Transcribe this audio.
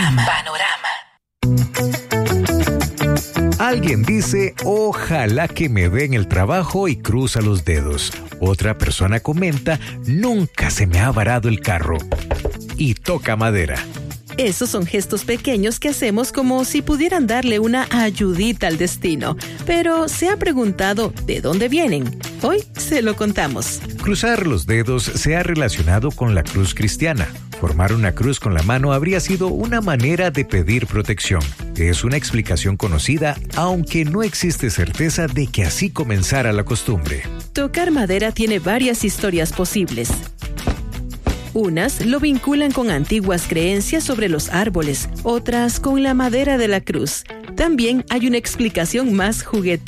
Alguien dice, ojalá que me den el trabajo y cruza los dedos. Otra persona comenta, nunca se me ha varado el carro. Y toca madera. Esos son gestos pequeños que hacemos como si pudieran darle una ayudita al destino. Pero ¿se ha preguntado de dónde vienen? Hoy se lo contamos. Cruzar los dedos se ha relacionado con la cruz cristiana. Formar una cruz con la mano habría sido una manera de pedir protección. Es una explicación conocida, aunque no existe certeza de que así comenzara la costumbre. Tocar madera tiene varias historias posibles. Unas lo vinculan con antiguas creencias sobre los árboles, otras con la madera de la cruz. También hay una explicación más juguetona.